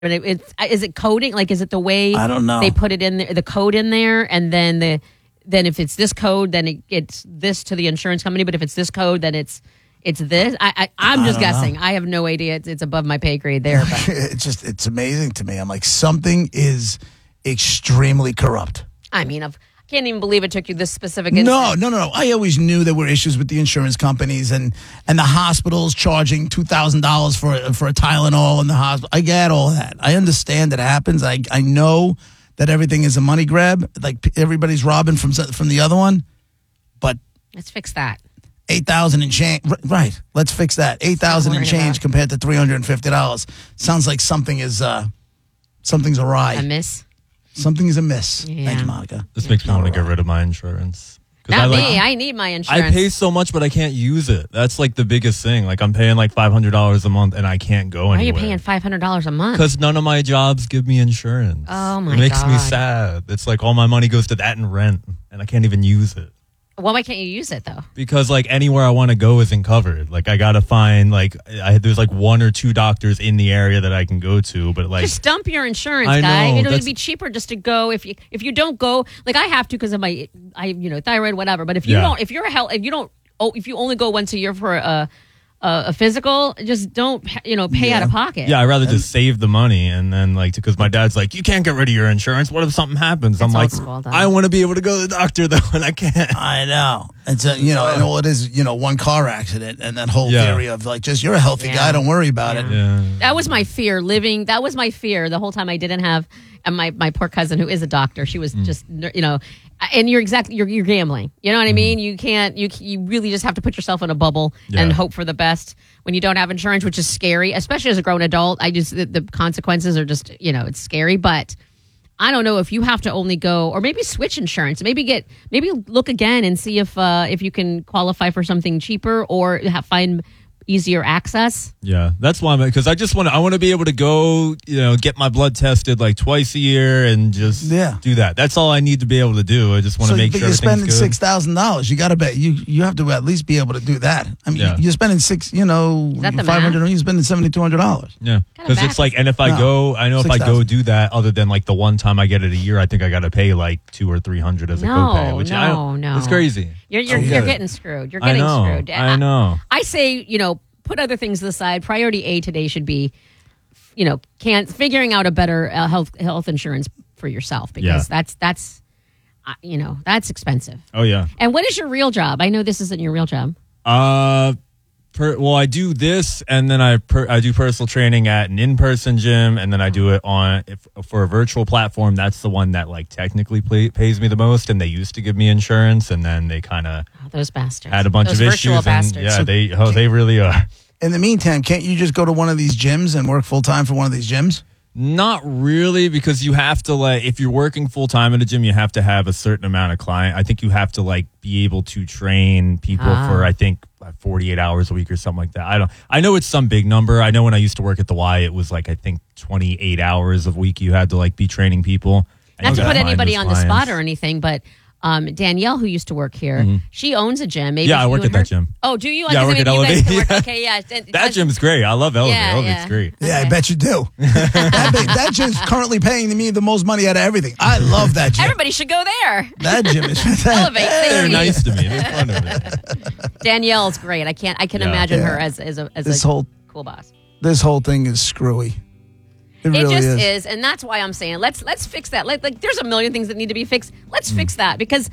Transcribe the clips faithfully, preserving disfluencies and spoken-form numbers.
it, it's, is it coding? Like, is it the way I don't know. they put it in there, the code in there, and then the then if it's this code, then it, it's this to the insurance company. But if it's this code, then it's it's this. I, I I'm just I don't guessing. know. I have no idea. It's, it's above my pay grade there. But It's just it's amazing to me. I'm like, something is extremely corrupt. I mean, I've, I can't even believe it took you this specific. No, instance. no, no, no. I always knew there were issues with the insurance companies and, and the hospitals charging two thousand dollars for for a Tylenol in the hospital. I get all that. I understand that it happens. I I know that everything is a money grab. Like p- everybody's robbing from s- from the other one. But Let's fix that. eight thousand and change. Right. Let's fix that. eight thousand and worried change about. compared to three hundred fifty dollars. Sounds like something is uh something's awry. A miss. Something is amiss. Yeah. Thank you, Monica. This makes me want to get rid of my insurance. 'Cause Not I, like, me. I need my I insurance. pay so much, but I can't use it. That's like the biggest thing. Like I'm paying like five hundred dollars a month, and I can't go Why are you anywhere. paying five hundred dollars a month? Because none of my jobs give me insurance. Oh, my It makes me God. sad. It's like all my money goes to that and rent, and I can't even use it. Well, why can't you use it though? Because like anywhere I want to go isn't covered. Like I gotta find like I there's like one or two doctors in the area that I can go to, but like Just dump your insurance, I guy. know, You know, it'd that's- be cheaper just to go if you if you don't go. Like I have to because of my I you know thyroid whatever. But if you Yeah. don't, if you're a health, if you don't, oh, if you only go once a year for a a, a physical, just don't you know pay out of pocket. yeah, I'd rather just save the money and then like because my dad's like, you can't get rid of your insurance. What if something happens? That's I'm like, old school, though. I want to be able to go to the doctor though, and I can't. I know. It's a, you know, and all it is, you know, one car accident and that whole Yeah. theory of like, just you're a healthy Yeah. guy, don't worry about it. Yeah. That was my fear living. That was my fear the whole time I didn't have. And my, my poor cousin who is a doctor, she was just you know, and you're exactly you're you're gambling. You know what I mean? You can't you you really just have to put yourself in a bubble Yeah. and hope for the best when you don't have insurance, which is scary, especially as a grown adult. I just the, the consequences are just you know it's scary, but. I don't know if you have to only go, or maybe switch insurance. Maybe get, maybe look again and see if uh, if you can qualify for something cheaper or have, find easier access. Yeah, that's why I'm because I just want to. I want to be able to go, you know, get my blood tested like twice a year and just Yeah. do that. That's all I need to be able to do. I just want So, to make but sure you're spending everything's good. six thousand dollars. You got to bet you you have to at least be able to do that. I mean, Yeah. you're spending six, you know, that the five hundred. You're spending seventy two hundred dollars. Yeah, because back- it's like, and if I No, go, I know if I go six thousand. do that, other than like the one time I get it a year, I think I got to pay like two or three hundred as a No, copay. Which I no, don't, no. it's crazy. You're you're, Oh, you're yeah. getting screwed. You're I getting know. screwed. I know. I say, you know, put other things to the side. Priority A today should be, you know, can figuring out a better uh, health health insurance for yourself because Yeah. that's that's, uh, you know, that's expensive. Oh yeah. And what is your real job? I know this isn't your real job. Uh, per, well, I do this, and then I per, I do personal training at an in-person gym, and then I do it on if, for a virtual platform. That's the one that like technically pay, pays me the most, and they used to give me insurance, and then they kind of Oh, those bastards. had a bunch those of virtual issues. And, bastards. yeah, they oh they really are. In the meantime, can't you just go to one of these gyms and work full time for one of these gyms? Not really, because you have to like if you're working full time at a gym, you have to have a certain amount of client. I think you have to like be able to train people Ah. for I think forty-eight hours a week or something like that. I don't. I know it's some big number. I know when I used to work at the Y, it was like I think twenty-eight hours a week you had to like be training people. And Not you to gotta put find anybody those on the spot clients. or anything, but um, Danielle, who used to work here, she owns a gym. Maybe Yeah, I you work and at that her- gym. Oh, do you? Yeah, I Because work at maybe you guys Elevate. can work- Yeah. Okay, yeah. That gym's great. I love Elevate. Yeah, Elevate's yeah. great. Yeah, I Okay. bet you do. that, big- that gym's currently paying me the most money out of everything. I love that gym. Everybody should go there. That gym is Elevate. They're Thank you. nice to me. They're fun of it. Danielle's great. I can't. I can Yeah. imagine Yeah. her as as a as This a whole cool boss. this whole thing is screwy. It, It really just is. is. and that's why I'm saying let's let's fix that. Like, like there's a million things that need to be fixed. Let's fix that because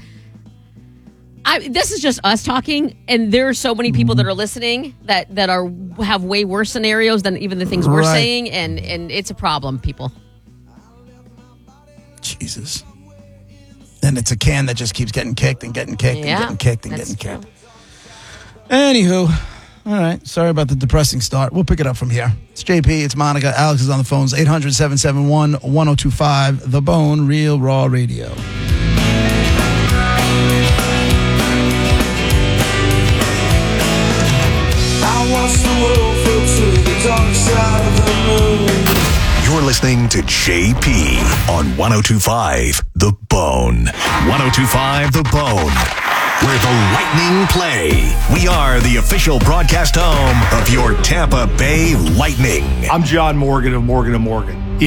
I this is just us talking, and there are so many people that are listening that that are have way worse scenarios than even the things we're Right. saying, and and it's a problem, people. Jesus. And it's a can that just keeps getting kicked and getting kicked Yeah, and getting kicked and that's getting true. kicked. Anywho, all right. Sorry about the depressing start. We'll pick it up from here. It's J P. It's Monica. Alex is on the phones. eight hundred, seven seven one, one oh two five. The Bone, Real Raw Radio. I watch the world float to the dark side of the moon. You're listening to J P on one oh two five The Bone. one oh two five The Bone. where the Lightning play. We are the official broadcast home of your Tampa Bay Lightning. I'm John Morgan of Morgan and Morgan.